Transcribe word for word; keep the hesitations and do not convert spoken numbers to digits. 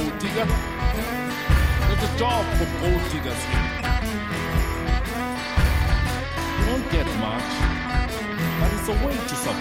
gold digger. There's a job for gold diggers here. You don't get much, but it's a way to survive.